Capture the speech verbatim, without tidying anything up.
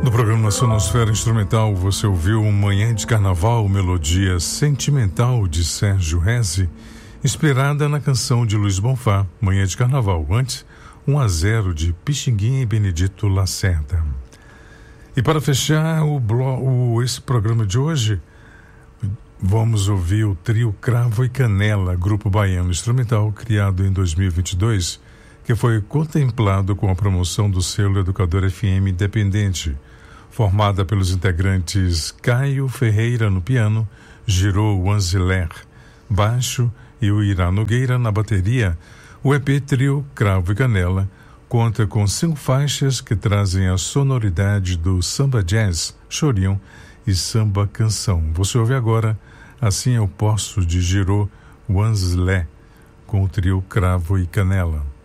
No programa Sonosfera Instrumental você ouviu Manhã de Carnaval, melodia sentimental de Sérgio Rezzi, inspirada na canção de Luiz Bonfá, Manhã de Carnaval. Antes, um a zero de Pixinguinha e Benedito Lacerda. E para fechar o blo- o, esse programa de hoje, vamos ouvir o trio Cravo e Canela, grupo baiano instrumental criado em dois mil e vinte e dois, que foi contemplado com a promoção do selo Educador F M Independente, formada pelos integrantes Caio Ferreira no piano, Giro Wanziler, baixo e o Irá Nogueira na bateria. O E P Trio Cravo e Canela conta com cinco faixas que trazem a sonoridade do samba jazz, chorinho e samba canção. Você ouve agora Assim Eu Posso, de Giro Wanziler, com o trio Cravo e Canela.